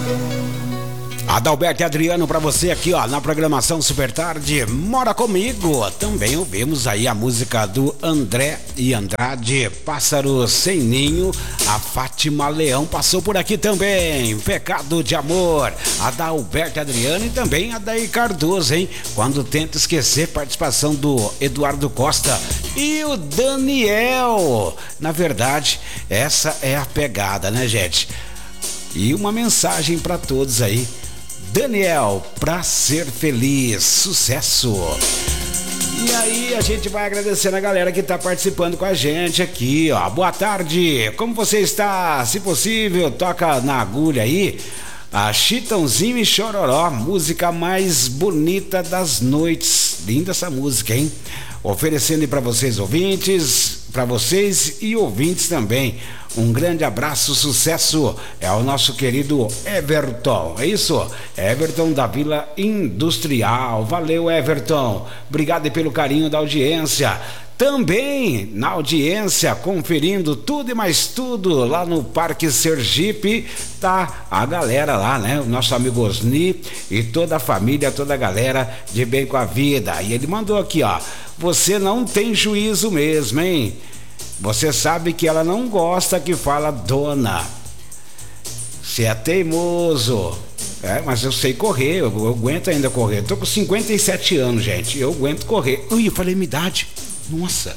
Adalberto e Adriano pra você aqui, ó, na programação Super Tarde, Mora Comigo. Também ouvimos aí a música do André e Andrade, Pássaro Sem Ninho. A Fátima Leão passou por aqui também, Pecado de Amor. Adalberto e Adriano e também a Daí Cardoso, hein? Quando Tenta Esquecer, participação do Eduardo Costa e o Daniel. Na verdade, essa é a pegada, né, gente? E uma mensagem pra todos aí. Daniel, pra ser feliz, sucesso. E aí a gente vai agradecendo a galera que tá participando com a gente aqui, ó. Boa tarde, como você está? Se possível, toca na agulha aí a Chitãozinho e Chororó, música mais bonita das noites. Linda essa música, hein? Oferecendo para vocês ouvintes, para vocês e ouvintes também. Um grande abraço, sucesso. É o nosso querido Everton, é isso? Everton da Vila Industrial. Valeu, Everton. Obrigado pelo carinho da audiência. Também na audiência, conferindo tudo e mais tudo lá no Parque Sergipe, tá a galera lá, né? O nosso amigo Osni e toda a família, toda a galera de Bem com a Vida. E ele mandou aqui, ó: você não tem juízo mesmo, hein? Você sabe que ela não gosta que fala dona. Você é teimoso. É, mas eu sei correr, eu aguento ainda correr. Tô com 57 anos, gente. Eu aguento correr. Ui, eu falei minha idade. Nossa.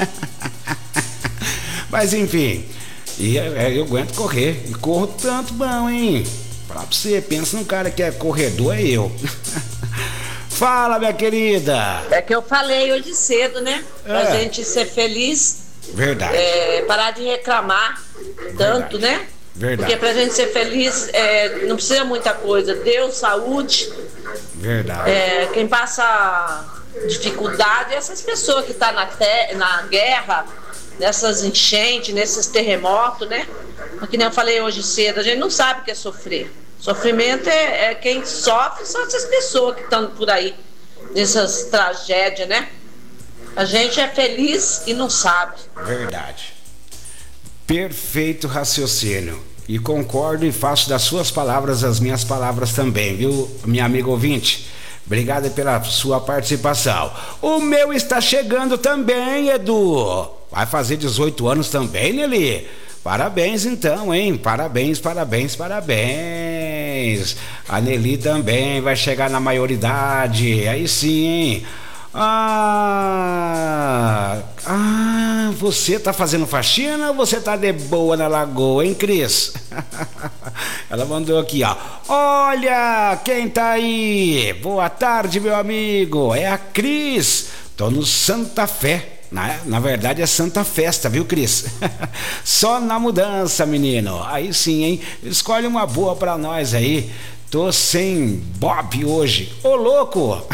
Mas enfim, eu aguento correr. E corro tanto bom, hein? Pra você, pensa num cara que é corredor, é eu. Fala, minha querida. É que eu falei hoje cedo, né? Pra gente ser feliz. Verdade. Parar de reclamar tanto, Verdade. né? Verdade. Porque pra gente ser feliz não precisa muita coisa. Deus, saúde. Verdade. Quem passa dificuldade é essas pessoas que estão na guerra, nessas enchentes, nesses terremotos, né? Que nem eu falei hoje cedo, a gente não sabe o que é sofrer. Sofrimento é quem sofre, são essas pessoas que estão por aí, nessas tragédias, né? A gente é feliz e não sabe. Verdade. Perfeito raciocínio. E concordo e faço das suas palavras as minhas palavras também, viu, minha amiga ouvinte? Obrigado pela sua participação. O meu está chegando também, Edu. Vai fazer 18 anos também, Nelly. Parabéns então, hein? Parabéns, parabéns, parabéns. A Nelly também vai chegar na maioridade. Aí sim, hein? Você tá fazendo faxina ou você tá de boa na lagoa, hein, Cris? Ela mandou aqui, ó: olha quem tá aí. Boa tarde, meu amigo. É a Cris. Tô no Santa Fé. Na verdade é Santa Festa, viu, Cris? Só na mudança, menino. Aí sim, hein? Escolhe uma boa pra nós aí. Tô sem Bob hoje. Ô, louco!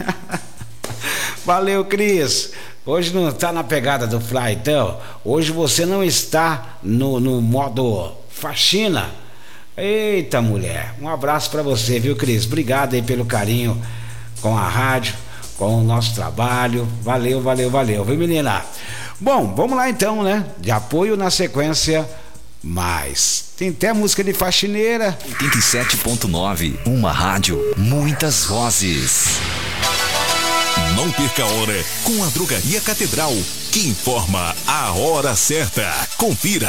Valeu, Cris. Hoje não tá na pegada do Fly, então. Hoje você não está no modo faxina. Eita, mulher. Um abraço pra você, viu, Cris? Obrigado aí pelo carinho com a rádio, com o nosso trabalho. Valeu, valeu, valeu, viu, menina? Bom, vamos lá então, né? De apoio na sequência, mas tem até música de faxineira. 87.9, uma rádio, muitas vozes. Não perca a hora com a Drogaria Catedral, que informa a hora certa. Confira.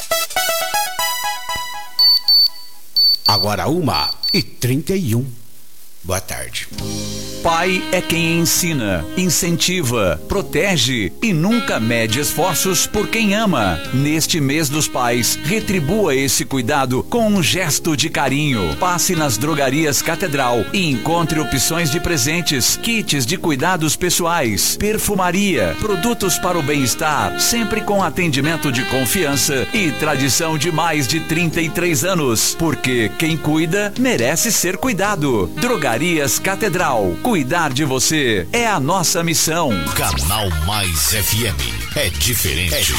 Agora 1h31. Boa tarde. Pai é quem ensina, incentiva, protege e nunca mede esforços por quem ama. Neste mês dos pais, retribua esse cuidado com um gesto de carinho. Passe nas Drogarias Catedral e encontre opções de presentes, kits de cuidados pessoais, perfumaria, produtos para o bem-estar, sempre com atendimento de confiança e tradição de mais de 33 anos. Porque quem cuida merece ser cuidado. Drogarias Catedral. Cuidar de você é a nossa missão. Canal Mais FM é diferente.